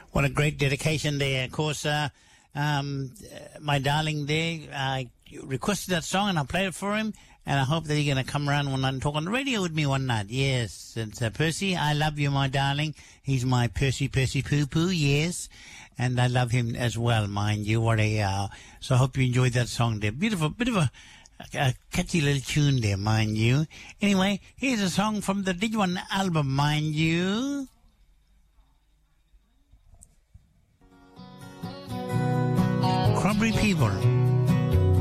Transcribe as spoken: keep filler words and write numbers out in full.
What a great dedication there. Of course, uh, um, my darling there, I requested that song and I played it for him. And I hope that you're going to come around one night and talk on the radio with me one night. Yes, it's uh, Percy. I love you, my darling. He's my Percy, Percy Poo-Poo, yes. And I love him as well, mind you. What a, uh, so I hope you enjoyed that song there. Beautiful, bit of a, a catchy little tune there, mind you. Anyway, here's a song from the Digione album, mind you. Cranberry People.